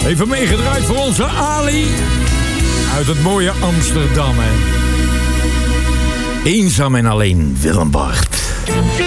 Even meegedraaid voor onze Ali. Uit het mooie Amsterdam, hè. Eenzaam en alleen, Willem Bart.